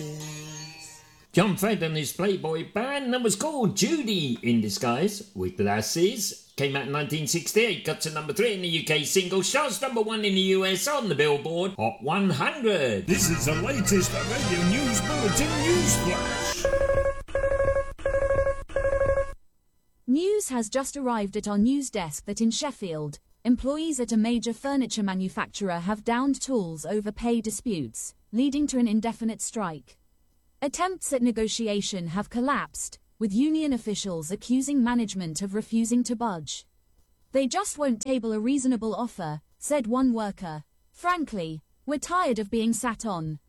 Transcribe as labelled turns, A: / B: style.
A: John Fred and his Playboy band that was called Judy in Disguise with Glasses came out in 1968, got to number 3 in the UK single charts, number 1 in the US on the Billboard Hot 100.
B: This is the latest Radio News Bulletin Newsflash.
C: News has just arrived at our news desk that in Sheffield, employees at a major furniture manufacturer have downed tools over pay disputes, leading to an indefinite strike. Attempts at negotiation have collapsed, with union officials accusing management of refusing to budge. They just won't table a reasonable offer, said one worker. Frankly, we're tired of being sat on.